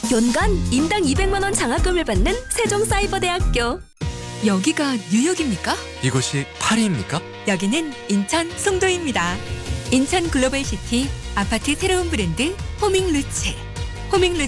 연간 인당 200만 원 장학금을 받는 세종사이버대학교. 여기가 뉴욕입니까? 이곳이 파리입니까? 여기는 인천 송도입니다. 인천 글로벌시티 아파트 새로운 브랜드 호밍루츠.